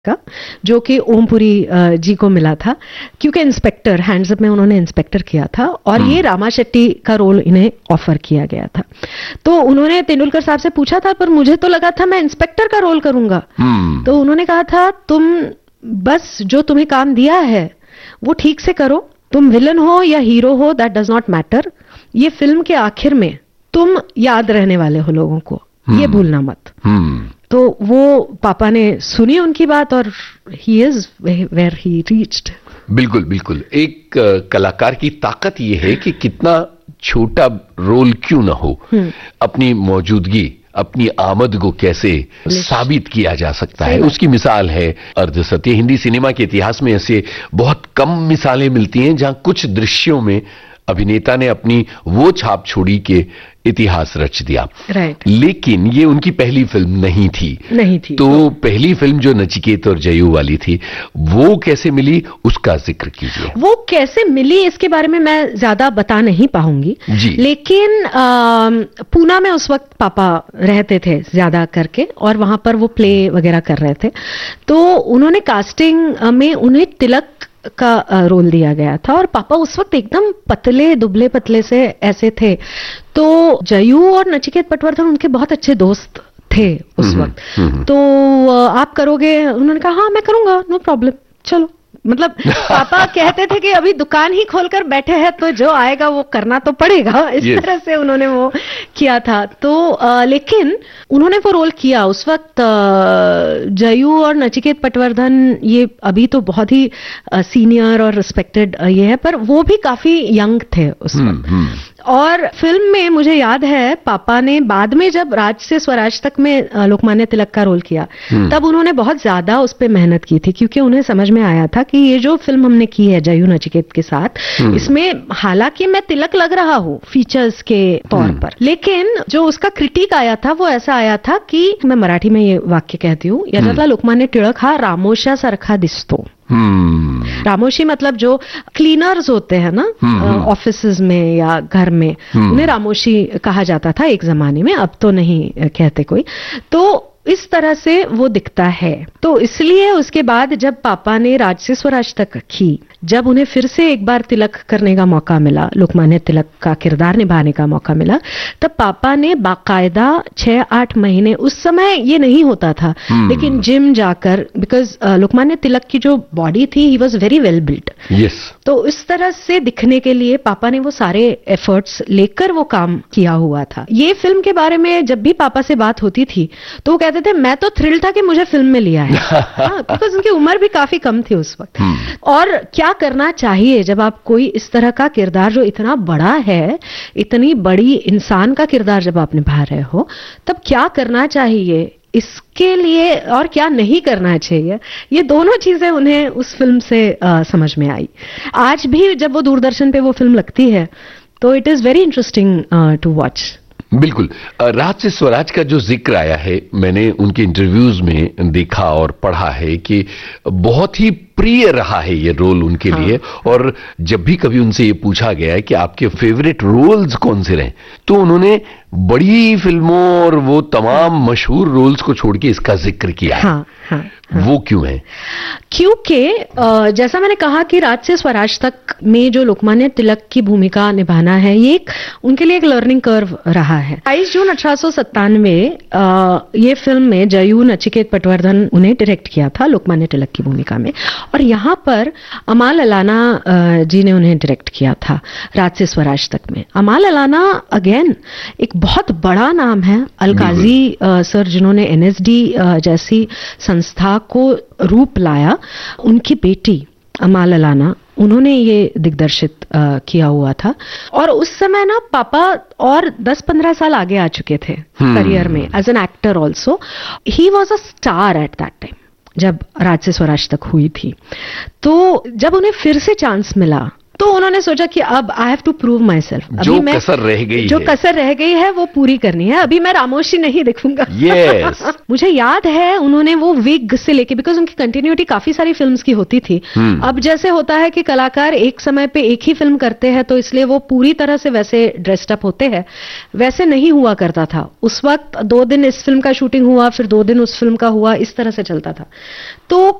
का, जो कि ओमपुरी जी को मिला था, क्योंकि इंस्पेक्टर हैंड्स अप में उन्होंने इंस्पेक्टर किया था और ये रामा शेट्टी का रोल इन्हें ऑफर किया गया था। तो उन्होंने तेंदुलकर साहब से पूछा था, पर मुझे तो लगा था मैं इंस्पेक्टर का रोल करूंगा। तो उन्होंने कहा था, तुम बस जो तुम्हें काम दिया है वो ठीक से करो, तुम विलन हो या हीरो हो, दैट डज नॉट मैटर, ये फिल्म के आखिर में तुम याद रहने वाले हो लोगों को, ये भूलना मत। तो वो पापा ने सुनी उनकी बात और he is where he reached. बिल्कुल बिल्कुल, एक कलाकार की ताकत ये है कि कितना छोटा रोल क्यों ना हो, अपनी मौजूदगी, अपनी आमद को कैसे साबित किया जा सकता है, उसकी मिसाल है अर्धसत्य। हिंदी सिनेमा के इतिहास में ऐसे बहुत कम मिसालें मिलती हैं जहां कुछ दृश्यों में अभिनेता ने अपनी वो छाप छोड़ी कि इतिहास रच दिया। लेकिन ये उनकी पहली फिल्म नहीं थी। तो पहली फिल्म जो नचिकेत और जयू वाली थी, वो कैसे मिली, उसका जिक्र कीजिए। वो कैसे मिली इसके बारे में मैं ज्यादा बता नहीं पाऊंगी, लेकिन पूना में उस वक्त पापा रहते थे ज्यादा करके, और वहां पर वो प्ले वगैरह कर रहे थे। तो उन्होंने कास्टिंग में उन्हें तिलक का रोल दिया गया था और पापा उस वक्त एकदम पतले दुबले पतले से ऐसे थे। तो जयू और नचिकेत पटवर्धन उनके बहुत अच्छे दोस्त थे उस वक्त। तो आप करोगे? उन्होंने कहा हाँ मैं करूंगा, नो प्रॉब्लम, चलो। मतलब पापा कहते थे कि अभी दुकान ही खोलकर बैठे हैं तो जो आएगा वो करना तो पड़ेगा, इस तरह से उन्होंने वो किया था। तो लेकिन उन्होंने वो रोल किया उस वक्त। जयू और नचिकेत पटवर्धन ये अभी तो बहुत ही सीनियर और रिस्पेक्टेड ये है, पर वो भी काफी यंग थे उस वक्त। और फिल्म में मुझे याद है पापा ने बाद में जब राज से स्वराज तक में लोकमान्य तिलक का रोल किया, तब उन्होंने बहुत ज्यादा उस पर मेहनत की थी, क्योंकि उन्हें समझ में आया था कि ये जो फिल्म हमने की है जयू नचिकेत के साथ, इसमें हालांकि मैं तिलक लग रहा हूं फीचर्स के तौर पर, लेकिन जो उसका क्रिटिक आया था वो ऐसा आया था कि, मैं मराठी में ये वाक्य कहती हूँ, याच्यातला लोकमान्य टिळक हा रामोशा सारखा दिसतो। रामोशी मतलब जो क्लीनर्स होते हैं ना ऑफिसेज में या घर में, उन्हें रामोशी कहा जाता था एक जमाने में, अब तो नहीं कहते कोई। तो इस तरह से वो दिखता है। तो इसलिए उसके बाद जब पापा ने राज से स्वराज तक की, जब उन्हें फिर से एक बार तिलक करने का मौका मिला, लोकमान्य तिलक का किरदार निभाने का मौका मिला, तब पापा ने बाकायदा 6-8 महीने, उस समय ये नहीं होता था, लेकिन जिम जाकर, बिकॉज लोकमान्य तिलक की जो बॉडी थी, he was very well built. तो इस तरह से दिखने के लिए पापा ने वो सारे एफर्ट्स लेकर वो काम किया हुआ था। ये फिल्म के बारे में जब भी पापा से बात होती थी तो वो कहते थे मैं तो थ्रिल था कि मुझे फिल्म में लिया है। बिकॉज उनकी उम्र भी काफी कम थी उस वक्त। और क्या करना चाहिए जब आप कोई इस तरह का किरदार जो इतना बड़ा है, इतनी बड़ी इंसान का किरदार जब आप निभा रहे हो, तब क्या करना चाहिए इसके लिए और क्या नहीं करना चाहिए, ये दोनों चीजें उन्हें उस फिल्म से समझ में आई। आज भी जब वो दूरदर्शन पे वो फिल्म लगती है तो it is very interesting to watch. बिल्कुल, राज से स्वराज का जो जिक्र आया है, मैंने उनके इंटरव्यूज में देखा और पढ़ा है कि बहुत ही प्रिय रहा है ये रोल उनके लिए। और जब भी कभी उनसे ये पूछा गया है कि आपके फेवरेट रोल्स कौन से रहे, तो उन्होंने बड़ी फिल्मों और वो तमाम मशहूर रोल्स को छोड़ के इसका जिक्र किया है। वो क्यों है? क्योंकि जैसा मैंने कहा कि राज से स्वराज तक में जो लोकमान्य तिलक की भूमिका निभाना है, ये उनके लिए एक लर्निंग कर्व रहा है। 22 जून 1897 ये फिल्म में जयू नचिकेत पटवर्धन उन्हें डायरेक्ट किया था लोकमान्य तिलक की भूमिका में, और यहाँ पर अमाल अलाना जी ने उन्हें डायरेक्ट किया था राज से स्वराज तक में। अमाल अलाना अगेन एक बहुत बड़ा नाम है, अलकाजी सर जिन्होंने NSD जैसी संस्था को रूप लाया, उनकी बेटी अमाल अलाना, उन्होंने ये दिग्दर्शित किया हुआ था। और उस समय ना पापा और 10-15 साल आगे आ चुके थे करियर में, as an actor also. He was a star at that time जब राज से स्वराज तक हुई थी। तो जब उन्हें फिर से चांस मिला तो उन्होंने सोचा कि अब I have to prove my self, जो कसर रह गई है वो पूरी करनी है, अभी मैं रामोशी नहीं दिखूंगा। yes. मुझे याद है उन्होंने वो विग से लेके, बिकॉज उनकी कंटिन्यूटी काफी सारी फिल्म्स की होती थी। अब जैसे होता है कि कलाकार एक समय पे एक ही फिल्म करते हैं तो इसलिए वो पूरी तरह से वैसे ड्रेस्ड अप होते हैं, वैसे नहीं हुआ करता था उस वक्त। 2 दिन इस फिल्म का शूटिंग हुआ, फिर 2 दिन उस फिल्म का हुआ, इस तरह से चलता था। तो